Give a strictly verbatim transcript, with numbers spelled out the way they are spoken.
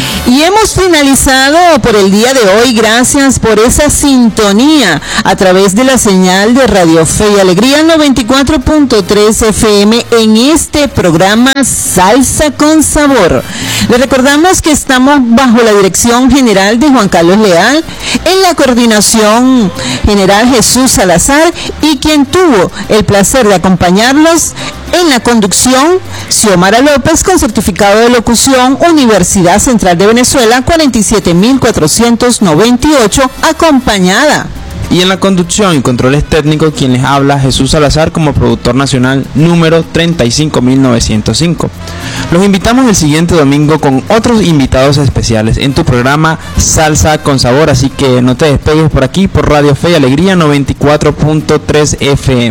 Y hemos finalizado por el día de hoy. Gracias por esa sintonía a través de la señal de Radio Fe y Alegría noventa y cuatro punto tres F M en este programa Salsa con Sabor. Les recordamos que estamos bajo la dirección general de Juan Carlos Leal, en la coordinación general Jesús Salazar, y quien tuvo el placer de acompañarlos en la conducción, Xiomara López, con certificado de locución, Universidad Central de Venezuela, cuarenta y siete mil cuatrocientos noventa y ocho, acompañada. Y en la conducción y controles técnicos, quien les habla, Jesús Salazar, como productor nacional número treinta y cinco mil novecientos cinco. Los invitamos el siguiente domingo con otros invitados especiales en tu programa Salsa con Sabor, así que no te despegues por aquí, por Radio Fe y Alegría noventa y cuatro punto tres F M.